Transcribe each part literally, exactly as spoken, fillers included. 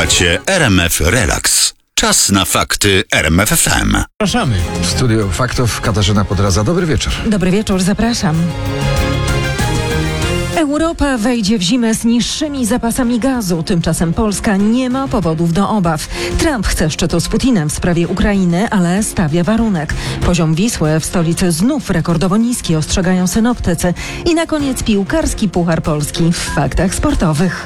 Słuchacie R M F Relax. Czas na fakty R M F F M. Zapraszamy. W studiu faktów Katarzyna Podradza. Dobry wieczór. Dobry wieczór, zapraszam. Europa wejdzie w zimę z niższymi zapasami gazu. Tymczasem Polska nie ma powodów do obaw. Trump chce szczytu z Putinem w sprawie Ukrainy, ale stawia warunek. Poziom Wisły w stolicy znów rekordowo niski, ostrzegają synoptycy. I na koniec piłkarski Puchar Polski w faktach sportowych.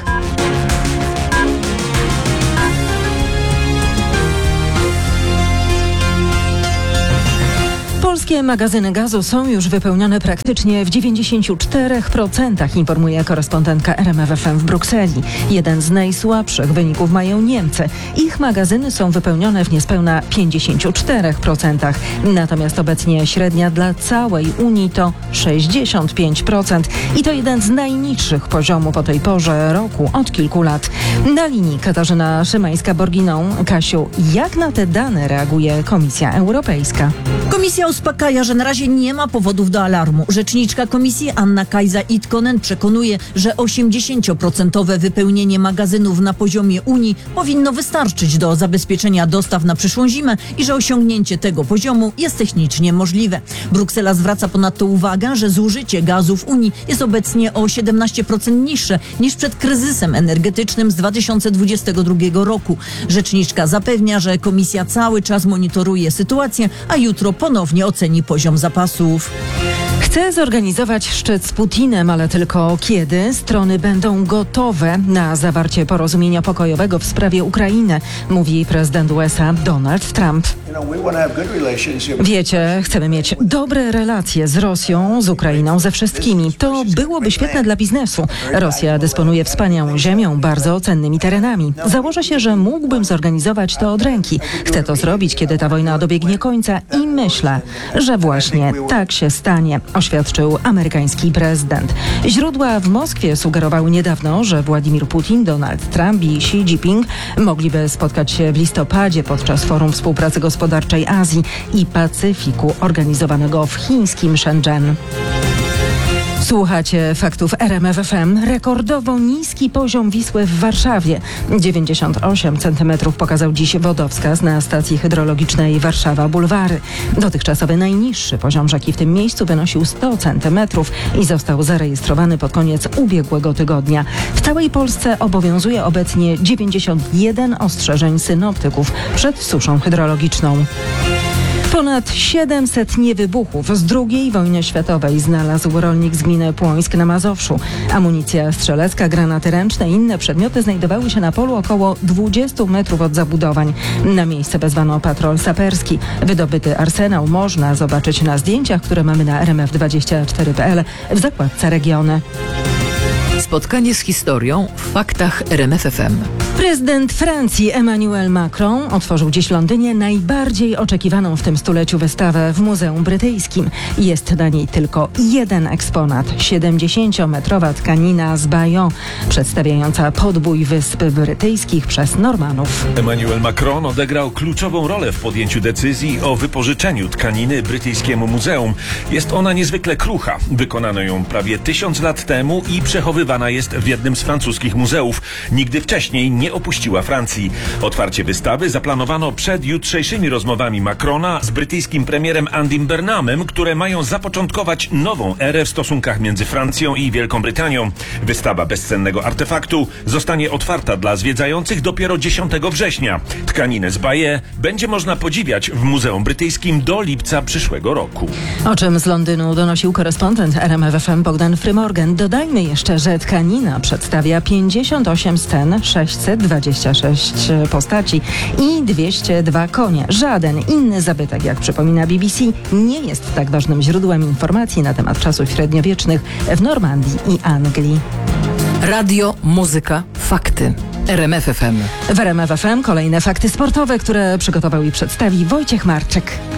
Polskie magazyny gazu są już wypełnione praktycznie w dziewięćdziesięciu czterech procentach, informuje korespondentka R M F F M w Brukseli. Jeden z najsłabszych wyników mają Niemcy. Ich magazyny są wypełnione w niespełna pięćdziesięciu czterech procentach. Natomiast obecnie średnia dla całej Unii to sześćdziesiąt pięć procent i to jeden z najniższych poziomów o tej porze roku od kilku lat. Na linii Katarzyna Szymańska-Borginą. Kasiu, jak na te dane reaguje Komisja Europejska? Komisja uspokaja, że na razie nie ma powodów do alarmu. Rzeczniczka Komisji Anna Kajsa-Itkonen przekonuje, że osiemdziesięcioprocentowe wypełnienie magazynów na poziomie Unii powinno wystarczyć do zabezpieczenia dostaw na przyszłą zimę i że osiągnięcie tego poziomu jest technicznie możliwe. Bruksela zwraca ponadto uwagę, że zużycie gazu w Unii jest obecnie o siedemnaście procent niższe niż przed kryzysem energetycznym z dwa tysiące dwudziestego drugiego roku. Rzeczniczka zapewnia, że Komisja cały czas monitoruje sytuację, a jutro ponownie oceni poziom zapasów. Chce zorganizować szczyt z Putinem, ale tylko kiedy strony będą gotowe na zawarcie porozumienia pokojowego w sprawie Ukrainy, mówi prezydent U S A Donald Trump. Wiecie, chcemy mieć dobre relacje z Rosją, z Ukrainą, ze wszystkimi. To byłoby świetne dla biznesu. Rosja dysponuje wspaniałą ziemią, bardzo cennymi terenami. Założę się, że mógłbym zorganizować to od ręki. Chcę to zrobić, kiedy ta wojna dobiegnie końca i myślę, że właśnie tak się stanie, oświadczył amerykański prezydent. Źródła w Moskwie sugerowały niedawno, że Władimir Putin, Donald Trump i Xi Jinping mogliby spotkać się w listopadzie podczas Forum Współpracy Gospodarczej Azji i Pacyfiku organizowanego w chińskim Shenzhen. Słuchacie faktów R M F F M. Rekordowo niski poziom Wisły w Warszawie. dziewięćdziesiąt osiem centymetrów pokazał dziś wodowskaz na stacji hydrologicznej Warszawa Bulwary. Dotychczasowy najniższy poziom rzeki w tym miejscu wynosił sto centymetrów i został zarejestrowany pod koniec ubiegłego tygodnia. W całej Polsce obowiązuje obecnie dziewięćdziesiąt jeden ostrzeżeń synoptyków przed suszą hydrologiczną. Ponad siedemset niewybuchów z drugiej wojny światowej znalazł rolnik z gminy Płońsk na Mazowszu. Amunicja strzelecka, granaty ręczne i inne przedmioty znajdowały się na polu około dwudziestu metrów od zabudowań. Na miejsce wezwano patrol saperski. Wydobyty arsenał można zobaczyć na zdjęciach, które mamy na R M F dwadzieścia cztery kropka p l w zakładce Regiony. Spotkanie z historią w faktach R M F F M. Prezydent Francji Emmanuel Macron otworzył dziś w Londynie najbardziej oczekiwaną w tym stuleciu wystawę w Muzeum Brytyjskim. Jest na niej tylko jeden eksponat, siedemdziesięciometrowa tkanina z Bayeux, przedstawiająca podbój Wysp Brytyjskich przez Normanów. Emmanuel Macron odegrał kluczową rolę w podjęciu decyzji o wypożyczeniu tkaniny brytyjskiemu muzeum. Jest ona niezwykle krucha. Wykonano ją prawie tysiąc lat temu i przechowywana jest w jednym z francuskich muzeów. Nigdy wcześniej nie opuściła Francji. Otwarcie wystawy zaplanowano przed jutrzejszymi rozmowami Macrona z brytyjskim premierem Andym Burnhamem, które mają zapoczątkować nową erę w stosunkach między Francją i Wielką Brytanią. Wystawa bezcennego artefaktu zostanie otwarta dla zwiedzających dopiero dziesiątego września. Tkaninę z Bayeux będzie można podziwiać w Muzeum Brytyjskim do lipca przyszłego roku. O czym z Londynu donosił korespondent R M F F M Bogdan Frymorgan. Dodajmy jeszcze, że tkanina przedstawia pięćdziesiąt osiem scen, sześćset dwadzieścia sześć postaci i dwieście dwa konie. Żaden inny zabytek, jak przypomina B B C, nie jest tak ważnym źródłem informacji na temat czasów średniowiecznych w Normandii i Anglii. Radio, muzyka, fakty. R M F F M. W R M F F M kolejne fakty sportowe, które przygotował i przedstawi Wojciech Marczyk.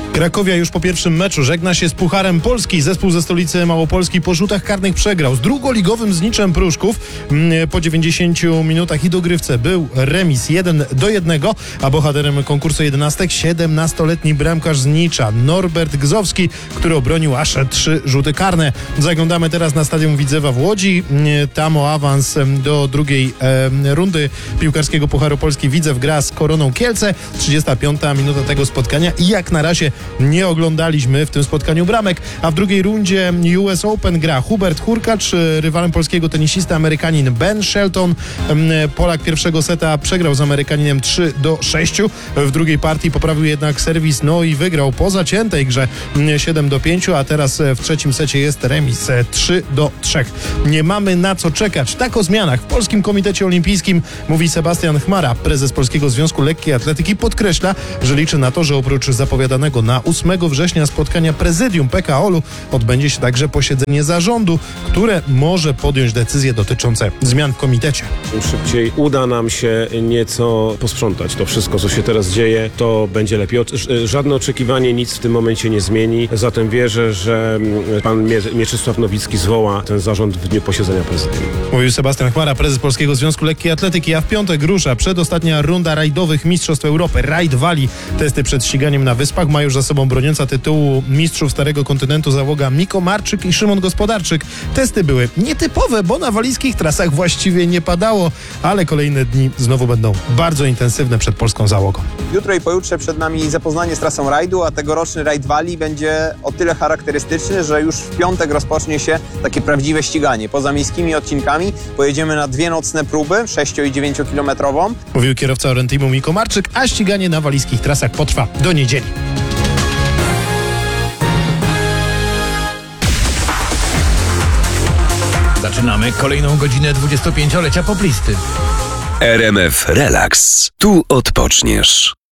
Krakowia już po pierwszym meczu żegna się z Pucharem Polski. Zespół ze stolicy Małopolski po rzutach karnych przegrał z drugoligowym Zniczem Pruszków. Po dziewięćdziesięciu minutach i dogrywce był remis jeden do jednego, a bohaterem konkursu jedenastek siedemnastoletni bramkarz Znicza Norbert Gzowski, który obronił aż trzy rzuty karne. Zaglądamy teraz na stadion Widzewa w Łodzi. Tam o awans do drugiej e, rundy piłkarskiego Pucharu Polski Widzew gra z Koroną Kielce. trzydziesta piąta minuta tego spotkania i jak na razie nie oglądaliśmy w tym spotkaniu bramek, a w drugiej rundzie U S Open gra Hubert Hurkacz, rywalem polskiego tenisista Amerykanin Ben Shelton. Polak pierwszego seta przegrał z Amerykaninem trzy do sześciu. W drugiej partii poprawił jednak serwis, no i wygrał po zaciętej grze siedem do pięciu, a teraz w trzecim secie jest remis trzy do trzech. Nie mamy na co czekać. Tak o zmianach w Polskim Komitecie Olimpijskim mówi Sebastian Chmara. Prezes Polskiego Związku Lekkiej Atletyki podkreśla, że liczy na to, że oprócz zapowiadanego na ósmego września spotkania prezydium P K O L-u odbędzie się także posiedzenie zarządu, które może podjąć decyzje dotyczące zmian w komitecie. Im szybciej uda nam się nieco posprzątać to wszystko, co się teraz dzieje, to będzie lepiej. Żadne oczekiwanie nic w tym momencie nie zmieni, zatem wierzę, że pan Mieczysław Nowicki zwoła ten zarząd w dniu posiedzenia prezydium. Mówił Sebastian Chmara, prezes Polskiego Związku Lekkiej Atletyki, a w piątek rusza przedostatnia runda rajdowych Mistrzostw Europy, Rajd Wali. Testy przed ściganiem na Wyspach ma już za sobą broniąca tytułu mistrzów Starego Kontynentu załoga Miko Marczyk i Szymon Gospodarczyk. Testy były nietypowe, bo na walijskich trasach właściwie nie padało, ale kolejne dni znowu będą bardzo intensywne przed polską załogą. Jutro i pojutrze przed nami zapoznanie z trasą rajdu, a tegoroczny rajd Walii będzie o tyle charakterystyczny, że już w piątek rozpocznie się takie prawdziwe ściganie. Poza miejskimi odcinkami pojedziemy na dwie nocne próby, sześcio- i dziewięciokilometrową. Mówił kierowca Orentimu Miko Marczyk, a ściganie na walijskich trasach potrwa do niedzieli. Zaczynamy kolejną godzinę dwudziestopięciolecia poplisty. R M F Relax. Tu odpoczniesz.